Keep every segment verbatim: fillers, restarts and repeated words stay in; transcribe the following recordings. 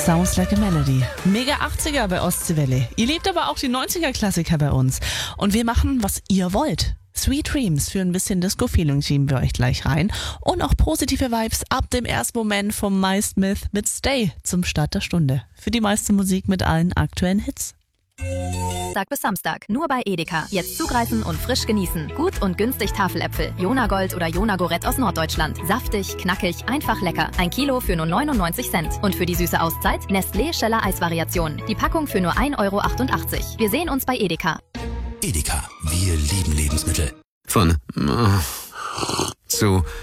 Sounds Like a Melody. Mega achtziger bei Ostseewelle. Ihr lebt aber auch die neunziger-Klassiker bei uns. Und wir machen, was ihr wollt. Sweet Dreams für ein bisschen Disco-Feeling schieben wir euch gleich rein. Und auch positive Vibes ab dem ersten Moment vom My Smith mit Stay zum Start der Stunde. Für die meiste Musik mit allen aktuellen Hits. Samstag bis Samstag, nur bei Edeka. Jetzt zugreifen und frisch genießen. Gut und günstig Tafeläpfel. Jona Gold oder Jona Gorett aus Norddeutschland. Saftig, knackig, einfach lecker. Ein Kilo für nur neunundneunzig Cent. Und für die süße Auszeit Nestlé Scheller Eisvariation. Die Packung für nur ein Euro achtundachtzig. Wir sehen uns bei Edeka. Edeka, wir lieben Lebensmittel. Von zu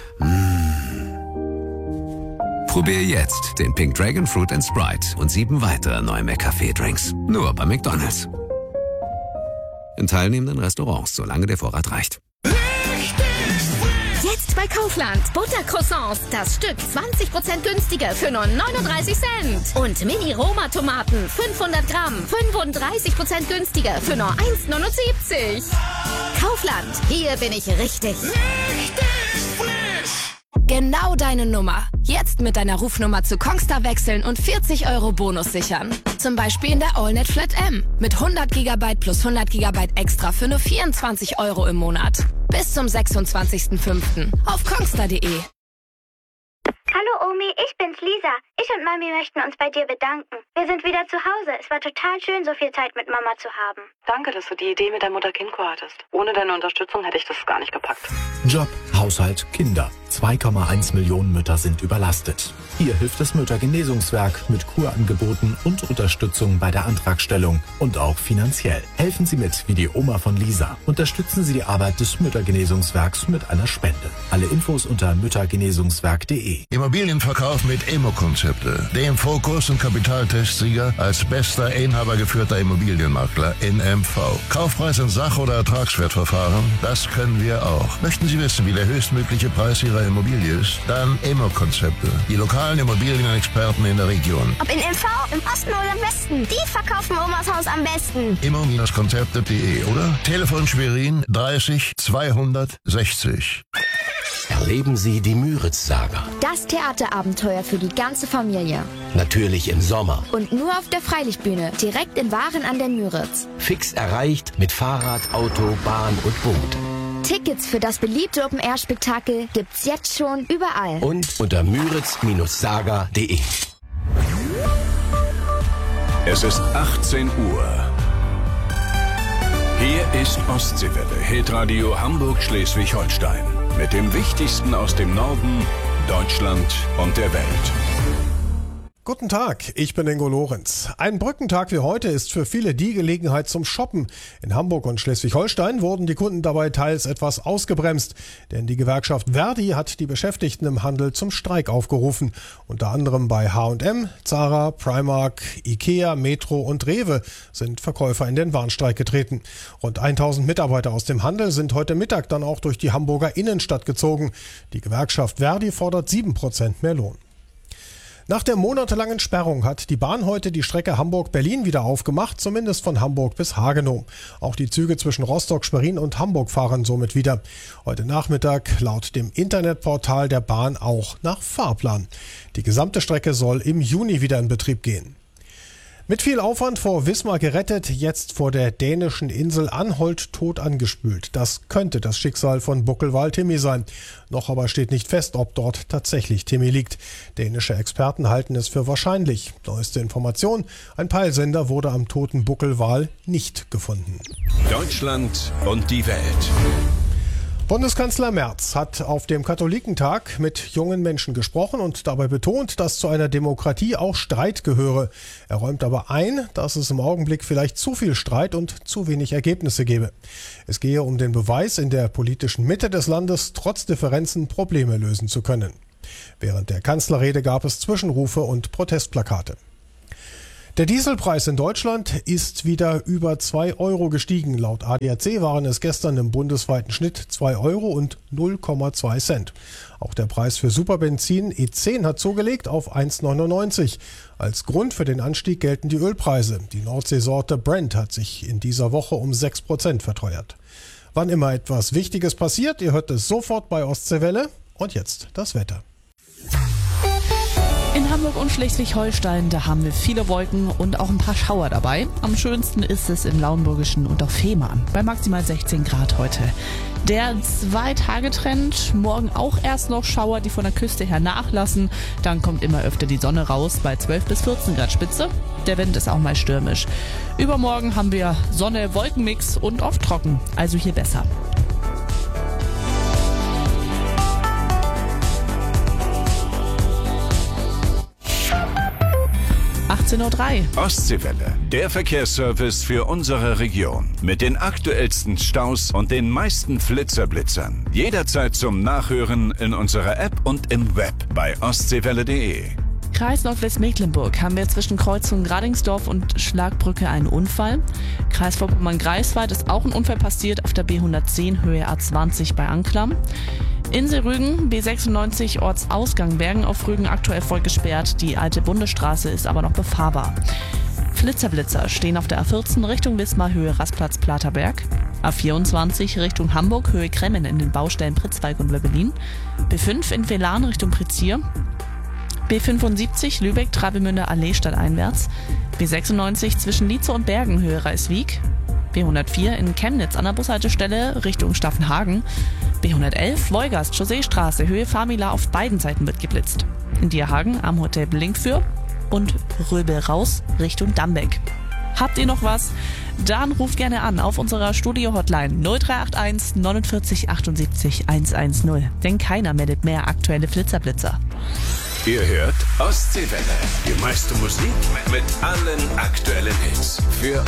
Probier jetzt den Pink Dragon Fruit and Sprite und sieben weitere neue McCafé-Drinks. Nur bei McDonald's. In teilnehmenden Restaurants, solange der Vorrat reicht. Jetzt bei Kaufland. Buttercroissants. Das Stück zwanzig Prozent günstiger für nur neununddreißig Cent. Und Mini-Roma-Tomaten. fünfhundert Gramm. fünfunddreißig Prozent günstiger für nur eins neunundsiebzig. Kaufland. Hier bin ich richtig. Richtig frisch. Genau deine Nummer. Jetzt mit deiner Rufnummer zu Kongstar wechseln und vierzig Euro Bonus sichern. Zum Beispiel in der AllNet Flat M. Mit hundert Gigabyte plus hundert Gigabyte extra für nur vierundzwanzig Euro im Monat. Bis zum sechsundzwanzigsten fünften auf kongstar punkt de. Hallo Omi, ich bin's Lisa. Ich und Mami möchten uns bei dir bedanken. Wir sind wieder zu Hause. Es war total schön, so viel Zeit mit Mama zu haben. Danke, dass du die Idee mit der Mutter-Kind-Kur hattest. Ohne deine Unterstützung hätte ich das gar nicht gepackt. Job, Haushalt, Kinder. zwei Komma eins Millionen Mütter sind überlastet. Hier hilft das Müttergenesungswerk mit Kurangeboten und Unterstützung bei der Antragstellung und auch finanziell. Helfen Sie mit, wie die Oma von Lisa. Unterstützen Sie die Arbeit des Müttergenesungswerks mit einer Spende. Alle Infos unter müttergenesungswerk punkt de. Immobilienverkauf mit Immo-Konzepte. Dem Fokus- und Kapitaltestsieger als bester inhabergeführter Immobilienmakler in M V. Kaufpreis in Sach- oder Ertragswertverfahren, das können wir auch. Möchten Sie wissen, wie der höchstmögliche Preis Ihrer Immobilie ist? Dann Immo-Konzepte. Die lokalen Immobilienexperten in der Region. Ob in M V, im Osten oder im Westen, die verkaufen Omas Haus am besten. Immo-Konzepte punkt de oder Telefon Schwerin dreißig zweihundertsechzig. Erleben Sie die Müritz-Saga. Das Theaterabenteuer für die ganze Familie. Natürlich im Sommer. Und nur auf der Freilichtbühne, direkt in Waren an der Müritz. Fix erreicht mit Fahrrad, Auto, Bahn und Boot. Tickets für das beliebte Open-Air-Spektakel gibt's jetzt schon überall. Und unter müritz Saga punkt de. Es ist achtzehn Uhr. Hier ist Ostseewelle, Hitradio Hamburg-Schleswig-Holstein. Mit dem Wichtigsten aus dem Norden, Deutschland und der Welt. Guten Tag, ich bin Ingo Lorenz. Ein Brückentag wie heute ist für viele die Gelegenheit zum Shoppen. In Hamburg und Schleswig-Holstein wurden die Kunden dabei teils etwas ausgebremst. Denn die Gewerkschaft Verdi hat die Beschäftigten im Handel zum Streik aufgerufen. Unter anderem bei H und M, Zara, Primark, Ikea, Metro und Rewe sind Verkäufer in den Warnstreik getreten. Rund tausend Mitarbeiter aus dem Handel sind heute Mittag dann auch durch die Hamburger Innenstadt gezogen. Die Gewerkschaft Verdi fordert sieben Prozent mehr Lohn. Nach der monatelangen Sperrung hat die Bahn heute die Strecke Hamburg-Berlin wieder aufgemacht, zumindest von Hamburg bis Hagenow. Auch die Züge zwischen Rostock, Schwerin und Hamburg fahren somit wieder. Heute Nachmittag laut dem Internetportal der Bahn auch nach Fahrplan. Die gesamte Strecke soll im Juni wieder in Betrieb gehen. Mit viel Aufwand vor Wismar gerettet, jetzt vor der dänischen Insel Anholt tot angespült. Das könnte das Schicksal von Buckelwal Timmy sein. Noch aber steht nicht fest, ob dort tatsächlich Timmy liegt. Dänische Experten halten es für wahrscheinlich. Neueste Information: ein Peilsender wurde am toten Buckelwal nicht gefunden. Deutschland und die Welt. Bundeskanzler Merz hat auf dem Katholikentag mit jungen Menschen gesprochen und dabei betont, dass zu einer Demokratie auch Streit gehöre. Er räumt aber ein, dass es im Augenblick vielleicht zu viel Streit und zu wenig Ergebnisse gebe. Es gehe um den Beweis, in der politischen Mitte des Landes trotz Differenzen Probleme lösen zu können. Während der Kanzlerrede gab es Zwischenrufe und Protestplakate. Der Dieselpreis in Deutschland ist wieder über zwei Euro gestiegen. Laut A D A C waren es gestern im bundesweiten Schnitt zwei Euro und null Komma zwei Cent. Auch der Preis für Superbenzin E zehn hat zugelegt auf eins neunundneunzig. Als Grund für den Anstieg gelten die Ölpreise. Die Nordseesorte Brent hat sich in dieser Woche um sechs Prozent verteuert. Wann immer etwas Wichtiges passiert, ihr hört es sofort bei Ostseewelle. Und jetzt das Wetter. In Für Hamburg und Schleswig-Holstein, da haben wir viele Wolken und auch ein paar Schauer dabei. Am schönsten ist es im Lauenburgischen und auf Fehmarn, bei maximal sechzehn Grad heute. Der Zwei-Tage-Trend, morgen auch erst noch Schauer, die von der Küste her nachlassen. Dann kommt immer öfter die Sonne raus bei zwölf bis vierzehn Grad Spitze. Der Wind ist auch mal stürmisch. Übermorgen haben wir Sonne, Wolkenmix und oft trocken, also hier besser. achtzehn Uhr drei. Ostseewelle, der Verkehrsservice für unsere Region. Mit den aktuellsten Staus und den meisten Flitzerblitzern. Jederzeit zum Nachhören in unserer App und im Web bei ostseewelle punkt de. Kreis Nordwestmecklenburg haben wir zwischen Kreuzung Gradingsdorf und Schlagbrücke einen Unfall. Kreis Vorpommern-Greifswald ist auch ein Unfall passiert auf der B hundertzehn Höhe A zwanzig bei Anklam. Insel Rügen, B sechsundneunzig Ortsausgang Bergen auf Rügen aktuell voll gesperrt. Die alte Bundesstraße ist aber noch befahrbar. Flitzerblitzer stehen auf der A vierzehn Richtung Wismar Höhe Rastplatz Platerberg. A vierundzwanzig Richtung Hamburg Höhe Kremmen in den Baustellen Pritzwalk und Löbbelin. B fünf in Velan Richtung Prizier. B fünfundsiebzig Lübeck Travemünder Allee stadteinwärts. B sechsundneunzig zwischen Lietzow und Bergen Höhe Reiswijk. B hundertvier in Chemnitz an der Bushaltestelle Richtung Staffenhagen. B hundertelf Wolgast Chausseestraße Höhe Famila auf beiden Seiten wird geblitzt. In Dierhagen am Hotel Blinkfür und Röbel raus Richtung Dambeck. Habt ihr noch was? Dann ruft gerne an auf unserer Studio-Hotline null drei acht eins neunundvierzig achtundsiebzig hundertzehn. Denn keiner meldet mehr aktuelle Flitzerblitzer. Ihr hört Ostseewelle. Die meiste Musik mit allen aktuellen Hits. Für